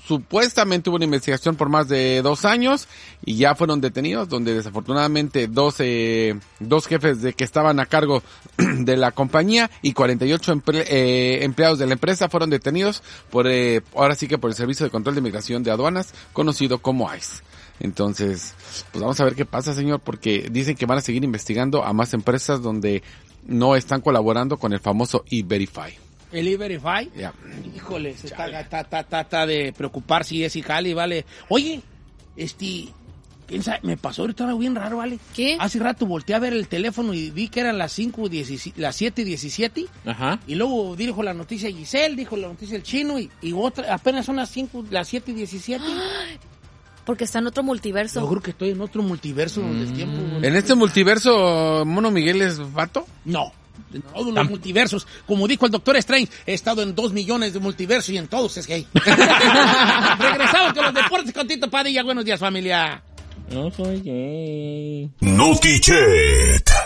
supuestamente hubo una investigación por más de 2 años y ya fueron detenidos, donde desafortunadamente dos jefes que estaban a cargo de la compañía y 48 empleados de la empresa fueron detenidos por ahora sí que por el Servicio de Control de Inmigración de Aduanas, conocido como ICE. Entonces, pues vamos a ver qué pasa, señor, porque dicen que van a seguir investigando a más empresas donde no están colaborando con el famoso E-Verify. ¿El E-Verify? Yeah. Híjole, está de preocupar si es y jale, vale. Oye, me pasó ahorita algo bien raro, ¿vale? ¿Qué? Hace rato volteé a ver el teléfono y vi que eran las 7:17. Ajá. Y luego dijo la noticia Giselle, dijo la noticia el chino y otra, apenas son las 7:17. Porque está en otro multiverso. Yo creo que estoy en otro multiverso donde es tiempo. ¿En este multiverso Mono Miguel es vato? No. En todos los multiversos. Como dijo el Doctor Strange, he estado en 2 millones de multiversos y en todos es gay. Regresamos con los deportes con Tito Padilla. Buenos días, familia. No soy gay. Notichet.